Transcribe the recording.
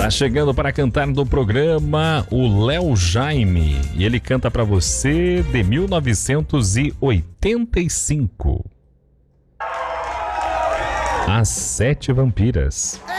Tá chegando para cantar no programa o Léo Jaime. E ele canta para você de 1985. As Sete Vampiras.